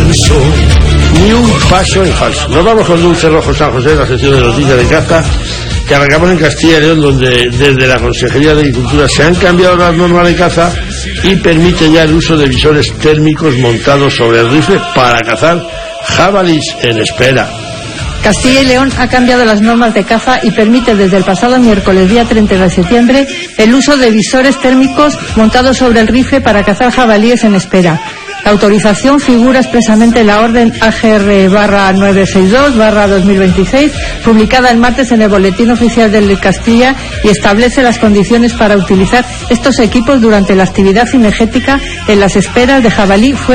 Ni un paso en falso. Nos vamos con Dulce Rojo San José, la sección de noticias de caza, que arrancamos en Castilla y León, donde desde la Consejería de Agricultura se han cambiado las normas de caza y permite ya el uso de visores térmicos montados sobre el rifle para cazar jabalís en espera. Castilla y León ha cambiado las normas de caza y permite desde el pasado miércoles día 30 de septiembre el uso de visores térmicos montados sobre el rifle para cazar jabalíes en espera. La autorización figura expresamente en la orden AGR-962-2026, publicada el martes en el Boletín Oficial de Castilla, y establece las condiciones para utilizar estos equipos durante la actividad cinegética en las esperas de jabalí fuera